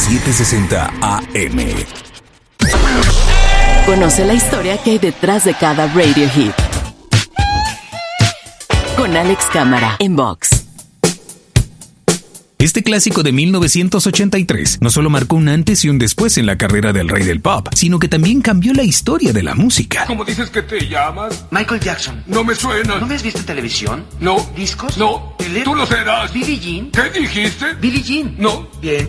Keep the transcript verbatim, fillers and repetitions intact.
setecientos sesenta A M. Conoce la historia que hay detrás de cada radio hit. Con Alex Cámara en Vox. Este clásico de mil novecientos ochenta y tres no solo marcó un antes y un después en la carrera del rey del pop, sino que también cambió la historia de la música. ¿Cómo dices que te llamas? Michael Jackson. No me suena. ¿No me has visto en televisión? No. ¿Discos? No. ¿Tele? Tú lo serás. ¿Billie Jean? ¿Qué dijiste? ¿Billie Jean? No. Bien.